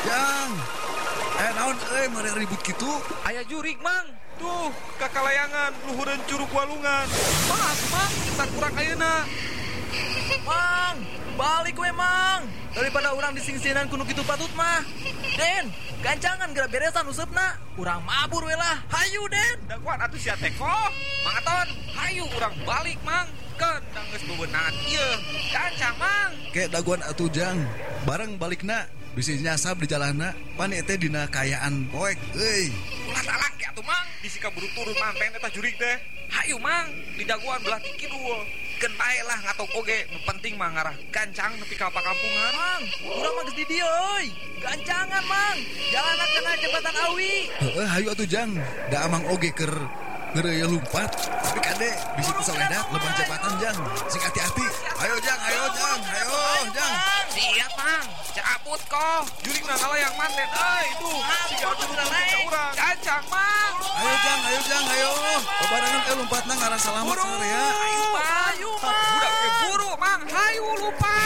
Jang. Naon mari ribut gitu? Aya jurig, Mang. Tuh, kakalayangan luhureun Curug Walungan. Mas, Mang, tak kurang ayeuna. Mang, balik we Mang. Daripada orang disingsinan kuno kitu patut mah. Den, gancangan geura beresan usepna. Urang mabur we lah. Hayu Den. Da kuat atuh sia teko. Mang Aton, hayu urang balik, Mang. Kendang geus bebenangan ieu. Gancang, Mang. Kayak daguan atuh Jang. Bareng balikna bisa nyasab di jalanna. Pan teh dina kayaan poek euy. Ulah talak ya atuh, Mang. Bisi kaburu turun manten eta jurig teh. Hayu, Mang, di daguan belah ti kidul. Keun bae lah ngatok oge, nu penting mah ngarah gancang nepi ka pakampungan. Mang, urang mah geus di dieu euy. Gancangan Mang. Jalanan kana jembatan Awi. Heeh, hayu atuh Jang. Da amang oge keur ngeureuy lompat. Tapi kade bisi ku saledak lebah jabatan Jang. Sing hati-hati. Ayo Jang. Jang. Siap, Mang. Cabut kok. Jurig na ngalayang manten. Itu si gaduh urang. Gancang, Mang. Ayo Jang. Babarangan lompatna ngarah salamet sarea. Ayo Mang. Budak ge buru, Mang. Hayu lupa.